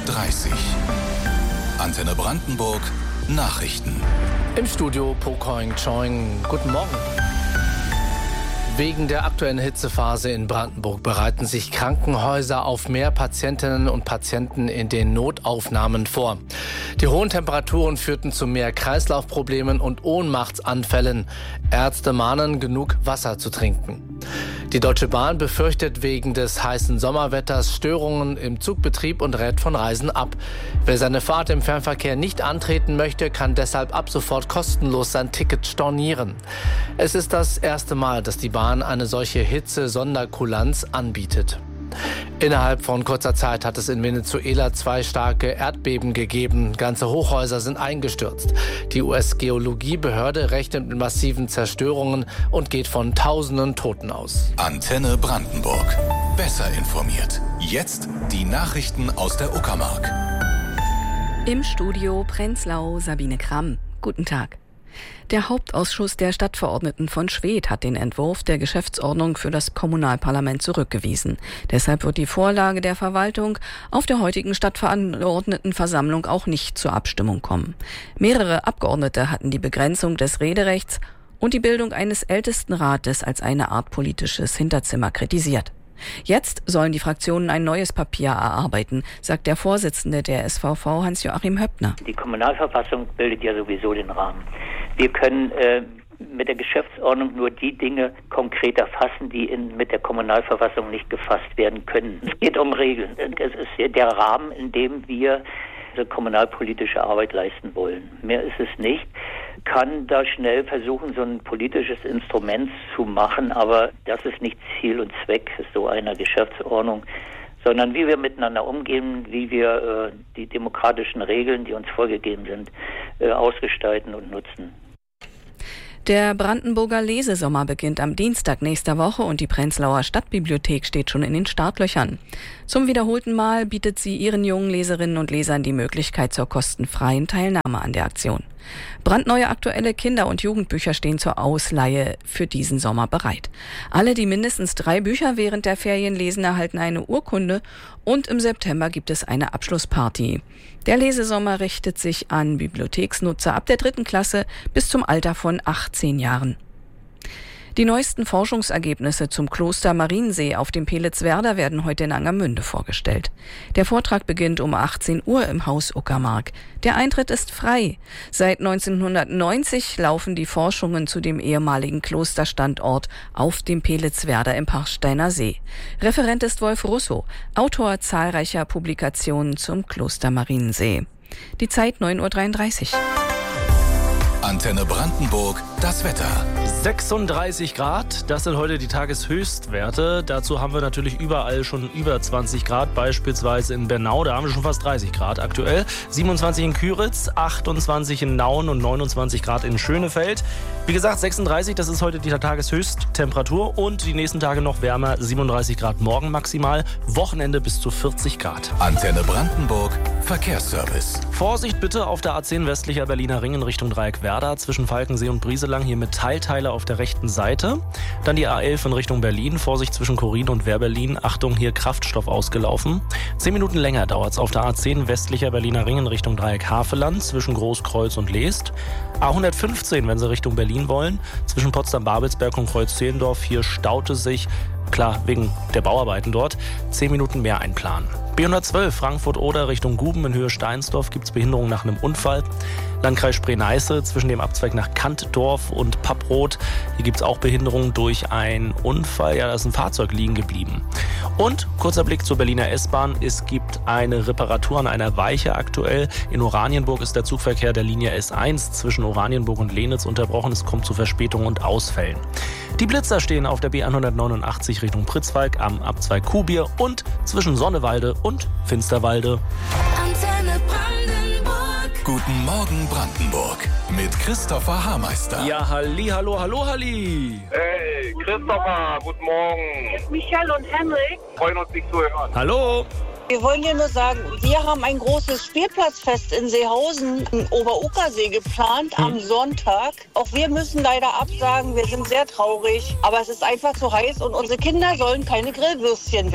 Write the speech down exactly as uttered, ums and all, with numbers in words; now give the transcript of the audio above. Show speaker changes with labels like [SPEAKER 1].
[SPEAKER 1] dreißig. Antenne Brandenburg Nachrichten.
[SPEAKER 2] Im Studio Pokoing Choing. Guten Morgen. Wegen der aktuellen Hitzephase in Brandenburg bereiten sich Krankenhäuser auf mehr Patientinnen und Patienten in den Notaufnahmen vor. Die hohen Temperaturen führten zu mehr Kreislaufproblemen und Ohnmachtsanfällen. Ärzte mahnen, genug Wasser zu trinken. Die Deutsche Bahn befürchtet wegen des heißen Sommerwetters Störungen im Zugbetrieb und rät von Reisen ab. Wer seine Fahrt im Fernverkehr nicht antreten möchte, kann deshalb ab sofort kostenlos sein Ticket stornieren. Es ist das erste Mal, dass die Bahn eine solche Hitze-Sonderkulanz anbietet. Innerhalb von kurzer Zeit hat es in Venezuela zwei starke Erdbeben gegeben. Ganze Hochhäuser sind eingestürzt. Die U S-Geologiebehörde rechnet mit massiven Zerstörungen und geht von Tausenden Toten aus.
[SPEAKER 1] Antenne Brandenburg. Besser informiert. Jetzt die Nachrichten aus der Uckermark.
[SPEAKER 3] Im Studio Prenzlau Sabine Kramm. Guten Tag. Der Hauptausschuss der Stadtverordneten von Schwedt hat den Entwurf der Geschäftsordnung für das Kommunalparlament zurückgewiesen. Deshalb wird die Vorlage der Verwaltung auf der heutigen Stadtverordnetenversammlung auch nicht zur Abstimmung kommen. Mehrere Abgeordnete hatten die Begrenzung des Rederechts und die Bildung eines Ältestenrates als eine Art politisches Hinterzimmer kritisiert. Jetzt sollen die Fraktionen ein neues Papier erarbeiten, sagt der Vorsitzende der S V V, Hans-Joachim Höppner.
[SPEAKER 4] Die Kommunalverfassung bildet ja sowieso den Rahmen. Wir können äh, mit der Geschäftsordnung nur die Dinge konkret erfassen, die in, mit der Kommunalverfassung nicht gefasst werden können. Es geht um Regeln. Es ist der Rahmen, in dem wir kommunalpolitische Arbeit leisten wollen. Mehr ist es nicht. Kann da schnell versuchen, so ein politisches Instrument zu machen, aber das ist nicht Ziel und Zweck so einer Geschäftsordnung, sondern wie wir miteinander umgehen, wie wir äh, die demokratischen Regeln, die uns vorgegeben sind, äh, ausgestalten und nutzen.
[SPEAKER 3] Der Brandenburger Lesesommer beginnt am Dienstag nächster Woche und die Prenzlauer Stadtbibliothek steht schon in den Startlöchern. Zum wiederholten Mal bietet sie ihren jungen Leserinnen und Lesern die Möglichkeit zur kostenfreien Teilnahme an der Aktion. Brandneue aktuelle Kinder- und Jugendbücher stehen zur Ausleihe für diesen Sommer bereit. Alle, die mindestens drei Bücher während der Ferien lesen, erhalten eine Urkunde und im September gibt es eine Abschlussparty. Der Lesesommer richtet sich an Bibliotheksnutzer ab der dritten Klasse bis zum Alter von achtzehn Jahren. Die neuesten Forschungsergebnisse zum Kloster Mariensee auf dem Pelitzwerder werden heute in Angermünde vorgestellt. Der Vortrag beginnt um achtzehn Uhr im Haus Uckermark. Der Eintritt ist frei. Seit neunzehnhundertneunzig laufen die Forschungen zu dem ehemaligen Klosterstandort auf dem Pelitzwerder im Parsteiner See. Referent ist Wolf Russo, Autor zahlreicher Publikationen zum Kloster Mariensee. Die Zeit neun Uhr dreiunddreißig.
[SPEAKER 1] Antenne Brandenburg, das Wetter.
[SPEAKER 5] sechsunddreißig Grad, das sind heute die Tageshöchstwerte. Dazu haben wir natürlich überall schon über zwanzig Grad, beispielsweise in Bernau, da haben wir schon fast dreißig Grad aktuell. siebenundzwanzig in Küritz, achtundzwanzig in Nauen und neunundzwanzig Grad in Schönefeld. Wie gesagt, sechsunddreißig, das ist heute die Tageshöchsttemperatur und die nächsten Tage noch wärmer, siebenunddreißig Grad morgen maximal, Wochenende bis zu vierzig Grad.
[SPEAKER 1] Antenne Brandenburg, Verkehrsservice.
[SPEAKER 5] Vorsicht bitte auf der A zehn westlicher Berliner Ring in Richtung Dreieckwerder zwischen Falkensee und Brieselang, hier Metallteile auf der rechten Seite. Dann die A elf in Richtung Berlin, Vorsicht zwischen Korin und Wehrberlin, Achtung, hier Kraftstoff ausgelaufen. Zehn Minuten länger dauert es auf der A zehn westlicher Berliner Ring in Richtung Dreieck-Haveland zwischen Großkreuz und Leest. A hundertfünfzehn, wenn Sie Richtung Berlin wollen, zwischen Potsdam-Babelsberg und Kreuz-Zehlendorf, hier staute sich, klar, wegen der Bauarbeiten dort, zehn Minuten mehr einplanen. B hundertzwölf Frankfurt-Oder Richtung Guben in Höhe Steinsdorf gibt es Behinderungen nach einem Unfall. Landkreis Spree-Neiße zwischen dem Abzweig nach Kantdorf und Papproth. Hier gibt es auch Behinderungen durch einen Unfall. Ja, da ist ein Fahrzeug liegen geblieben. Und kurzer Blick zur Berliner S-Bahn. Es gibt eine Reparatur an einer Weiche aktuell. In Oranienburg ist der Zugverkehr der Linie S eins zwischen Oranienburg und Lenitz unterbrochen. Es kommt zu Verspätungen und Ausfällen. Die Blitzer stehen auf der B hundertneunundachtzig Richtung Pritzwalk am Abzweig Kuhbier und zwischen Sonnewalde und Finsterwalde.
[SPEAKER 1] Antenne Brandenburg. Guten Morgen Brandenburg mit Christopher Haarmeister.
[SPEAKER 5] Ja, halli, hallo, hallo, halli.
[SPEAKER 6] Hey, Christopher, guten Morgen.
[SPEAKER 7] Michelle und Henrik.
[SPEAKER 6] Freuen uns, dich zu hören.
[SPEAKER 5] Hallo.
[SPEAKER 7] Wir wollen dir nur sagen, wir haben ein großes Spielplatzfest in Seehausen im Oberuckersee geplant am Sonntag. Auch wir müssen leider absagen, wir sind sehr traurig. Aber es ist einfach zu heiß und unsere Kinder sollen keine Grillwürstchen